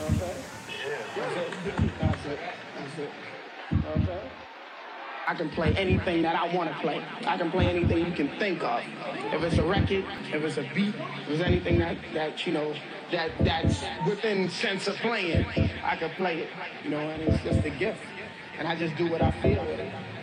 Okay. That's it. That's it. That's it. Okay. I can play anything that I want to play. I can play anything you can think of. If it's a record, if it's a beat, if it's anything that you know that's within sense of playing, I can play it. You know, and it's just a gift. And I just do what I feel with it.